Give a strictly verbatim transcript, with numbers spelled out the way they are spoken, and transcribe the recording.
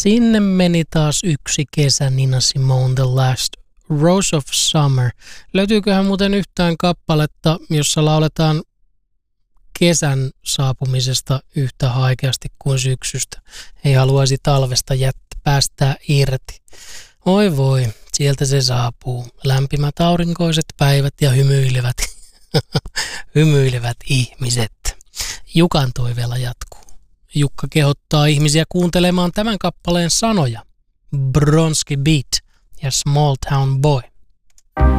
Sinne meni taas yksi kesä, Nina Simone, The Last Rose of Summer. Löytyyköhän muuten yhtään kappaletta, jossa lauletaan kesän saapumisesta yhtä haikeasti kuin syksystä? Ei haluaisi talvesta jättää päästää irti. Oi voi, sieltä se saapuu. Lämpimät aurinkoiset päivät ja hymyilevät, hymyilevät ihmiset. Jukan toiveella jatkuu. Jukka kehottaa ihmisiä kuuntelemaan tämän kappaleen sanoja. Bronski Beat ja Small Town Boy.